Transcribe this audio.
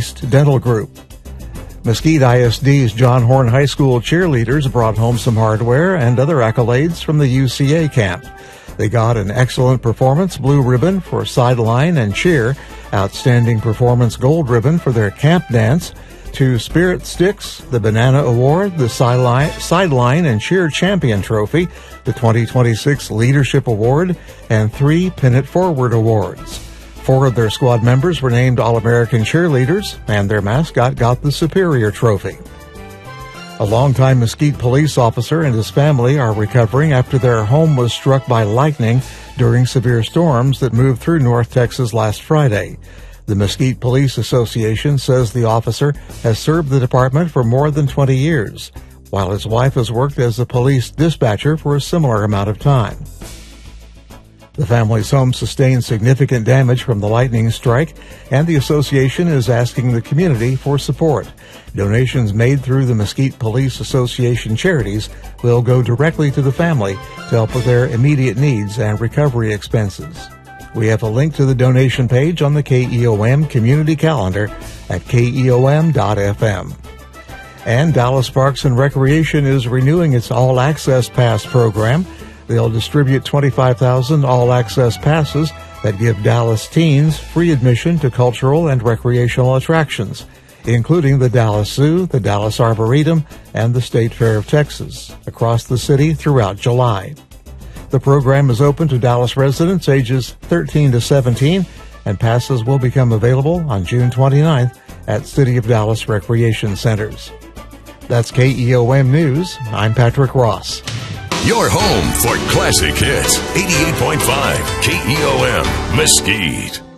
East Dental Group. Mesquite ISD's John Horn High School cheerleaders brought home some hardware and other accolades from the UCA camp. They got an excellent performance blue ribbon for sideline and cheer, outstanding performance gold ribbon for their camp dance, 2 spirit sticks, the Banana Award, the sideline and cheer champion trophy, the 2026 Leadership Award, and 3 Pin It Forward awards. 4 of their squad members were named All-American cheerleaders, and their mascot got the Superior Trophy. A longtime Mesquite police officer and his family are recovering after their home was struck by lightning during severe storms that moved through North Texas last Friday. The Mesquite Police Association says the officer has served the department for more than 20 years, while his wife has worked as a police dispatcher for a similar amount of time. The family's home sustained significant damage from the lightning strike, and the association is asking the community for support. Donations made through the Mesquite Police Association charities will go directly to the family to help with their immediate needs and recovery expenses. We have a link to the donation page on the KEOM community calendar at keom.fm. And Dallas Parks and Recreation is renewing its All Access Pass program. They'll distribute 25,000 all-access passes that give Dallas teens free admission to cultural and recreational attractions, including the Dallas Zoo, the Dallas Arboretum, and the State Fair of Texas, across the city throughout July. The program is open to Dallas residents ages 13 to 17, and passes will become available on June 29th at City of Dallas Recreation Centers. That's KEOM News. I'm Patrick Ross. Your home for classic hits. 88.5 KEOM Mesquite.